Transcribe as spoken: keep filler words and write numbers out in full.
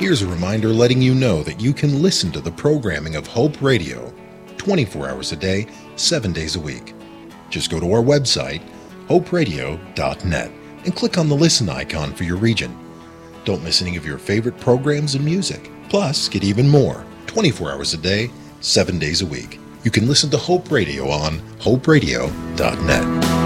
Here's a reminder letting you know that you can listen to the programming of Hope Radio twenty-four hours a day, seven days a week. Just go to our website, hope radio dot net, and click on the listen icon for your region. Don't miss any of your favorite programs and music. Plus, get even more, twenty-four hours a day, seven days a week. You can listen to Hope Radio on hope radio dot net.